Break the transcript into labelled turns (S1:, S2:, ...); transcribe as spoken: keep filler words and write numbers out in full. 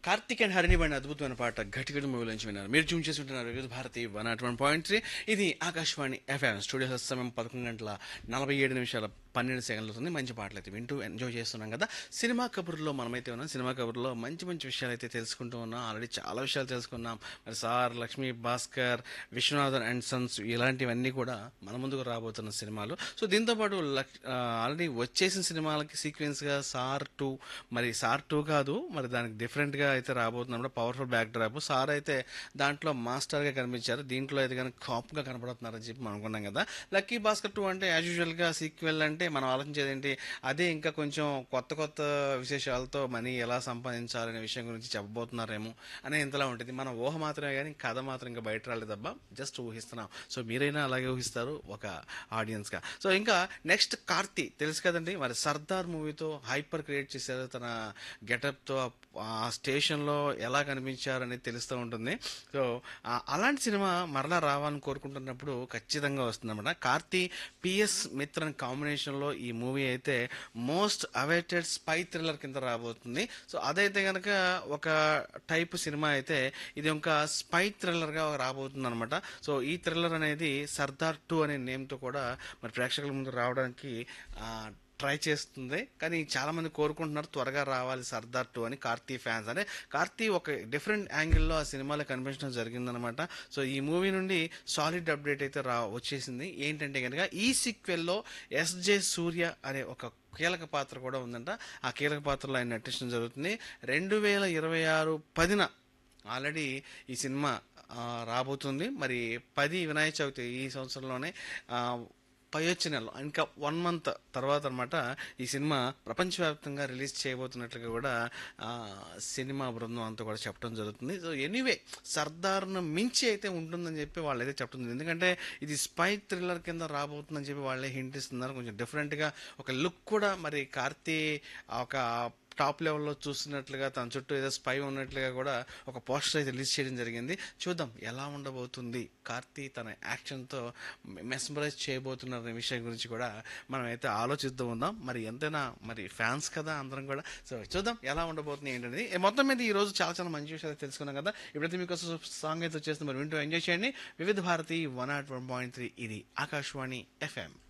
S1: Karthik and Harini బండి అద్భుతమైన పాట గట్టిగడి మూవీ నుంచి విన్నారు. మీరు ట్యూన్ చేసి ఉంటున్నారు వివిధ Bharati one not one point three. ఇది ఆకాశవాణి ఎఫ్ఎం. స్టూడియో సమయం పదకొండు గంటల నలభై ఏడు నిమిషాల పన్నెండు సెకండ్లు అవుతుంది. మంచి పాటలు అయితే వింటూ ఎంజాయ్ చేస్తున్నాం కదా. సినిమా కబుర్లో మనమైతే ఉన్నాం. సినిమా కబుర్లో మంచి మంచి విషయాలు అయితే తెలుసుకుంటూ ఉన్నాం. ఆల్రెడీ చాలా విషయాలు తెలుసుకున్నాం. మరి sir, Lakshmi Bhaskar, Viswanathan and Sons ఇలాంటివన్నీ కూడా మన ముందుకు రాబోతున్న సినిమాలు. సో దీంతోపాటు లక్ ఆల్రెడీ వచ్చేసిన సినిమాలకి సీక్వెన్స్గా సార్ టూ, మరి సార్ టూ కాదు, మరి దానికి డిఫరెంట్గా అయితే రాబోతున్నప్పుడు పవర్ఫుల్ బ్యాక్ డ్రాప్. సార్ అయితే దాంట్లో మాస్టర్గా కనిపించారు, దీంట్లో అయితే కానీ కాప్గా కనపడుతున్నారని చెప్పి మనం అనుకున్నాం కదా. లక్కీ భాస్కర్ టూ అంటే యాజ్ యూజువల్గా సీక్వెల్ అంటే మనం ఆలోచించేది ఏంటి, అదే ఇంకా కొంచెం కొత్త కొత్త విశేషాలతో మనీ ఎలా సంపాదించాలనే విషయం గురించి చెప్పబోతున్నారేమో అనే ఇంతలా ఉంటుంది. మన ఊహ మాత్రమే కానీ కథ మాత్రం ఇంకా బయట రాలేదబ్బా, జస్ట్ ఊహిస్తున్నాం. సో మీరైనా అలాగే ఊహిస్తారు ఒక ఆడియన్స్గా. సో ఇంకా నెక్స్ట్ కార్తీ తెలుసు కదండి, మరి సర్దార్ మూవీతో హైపర్ క్రియేట్ చేశారు. తన గెటప్తో ఆ స్టేషన్లో ఎలా కనిపించారనేది తెలుస్తూ ఉంటుంది. సో ఆ- అలాంటి సినిమా మరలా రావాలని కోరుకుంటున్నప్పుడు ఖచ్చితంగా వస్తుందన్నమాట. కార్తీ పిఎస్ మిత్రన్ కాంబినేషన్లో ఈ మూవీ అయితే మోస్ట్ అవైటెడ్ స్పై థ్రిల్లర్ కింద రాబోతుంది. సో అదైతే కనుక ఒక టైప్ సినిమా అయితే ఇది ఒక స్పై థ్రిల్లర్గా రాబోతుంది అనమాట. సో ఈ థ్రిల్లర్ అనేది సర్దార్ టూ అనే నేమ్తో కూడా మరి ప్రేక్షకుల ముందు రావడానికి ఆ, ట్రై చేస్తుంది. కానీ చాలా మంది కోరుకుంటున్నారు త్వరగా రావాలి సర్దార్ టూ అని, కార్తీ ఫ్యాన్స్ అంటే కార్తీ ఒక డిఫరెంట్ యాంగిల్లో ఆ సినిమాలో కనిపించడం జరిగిందనమాట. సో ఈ మూవీ నుండి సాలిడ్ అప్డేట్ అయితే రా వచ్చేసింది. ఏంటంటే కనుక ఈ సీక్వెల్లో ఎస్జే సూర్య అనే ఒక కీలక పాత్ర కూడా ఉందంట. ఆ కీలక పాత్రలో ఆయన నటించడం జరుగుతుంది. రెండు వేల ఇరవై ఆరు పదిన ఆల్రెడీ ఈ సినిమా ఆ, రాబోతుంది. మరి పది వినాయక చవితి ఈ సంవత్సరంలోనే ఆ, పై వచ్చే నెలలో ఇంకా వన్ మంత్ తర్వాత అనమాట ఈ సినిమా ప్రపంచవ్యాప్తంగా రిలీజ్ చేయబోతున్నట్లుగా కూడా ఆ, సినిమా బృందం అంతా కూడా చెప్పడం జరుగుతుంది. సో ఎనీవే సర్దార్ను మించి అయితే ఉంటుందని చెప్పి వాళ్ళు అయితే చెప్పడం జరిగింది. ఎందుకంటే ఇది స్పై థ్రిల్లర్ కింద రాబోతుందని చెప్పి వాళ్ళే హింట్ ఇస్తున్నారు. కొంచెం డిఫరెంట్గా ఒక లుక్ కూడా మరి కార్తీ ఒక టాప్ లెవెల్లో చూస్తున్నట్లుగా తన చుట్టూ ఏదో స్పై ఉన్నట్లుగా కూడా ఒక పోస్టర్ అయితే రిలీజ్ చేయడం జరిగింది. చూద్దాం ఎలా ఉండబోతుంది. కార్తీ తన యాక్షన్తో మెస్మరైజ్ చేయబోతున్న విషయం గురించి కూడా మనం అయితే ఆలోచిస్తూ ఉందాం. మరి ఎంతైనా మరి ఫ్యాన్స్ కదా అందరం కూడా. సో చూద్దాం ఎలా ఉండబోతుంది ఏంటనేది. ఏ మొత్తం మీద ఈ రోజు చాలా చాలా మంచి విషయాలు తెలుసుకున్నాం కదా. ఇప్పుడైతే మీకోసం సాంగ్ అయితే వచ్చేస్తుంది, మరి వింటూ ఎంజాయ్ చేయండి. వివిధ Bharati one not one point three. ఇది ఆకాశవాణి ఎఫ్ఎం.